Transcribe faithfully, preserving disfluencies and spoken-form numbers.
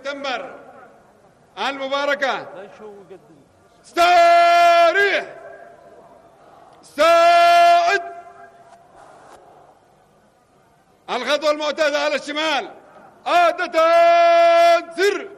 سبتمبر المباركة. استريح، استعد. الخطوة المعتادة على الشمال، عادة سر